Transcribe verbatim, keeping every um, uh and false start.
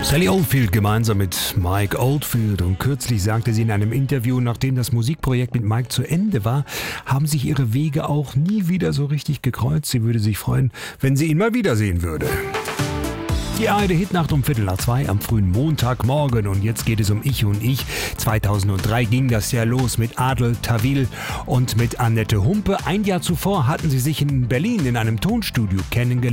Sally Oldfield gemeinsam mit Mike Oldfield, und kürzlich sagte sie in einem Interview, nachdem das Musikprojekt mit Mike zu Ende war, haben sich ihre Wege auch nie wieder so richtig gekreuzt. Sie würde sich freuen, wenn sie ihn mal wiedersehen würde. Die A R D-Hitnacht um Viertel nach zwei am frühen Montagmorgen, und jetzt geht es um Ich und Ich. zweitausenddrei ging das ja los mit Adel Tawil und mit Annette Humpe. Ein Jahr zuvor hatten sie sich in Berlin in einem Tonstudio kennengelernt.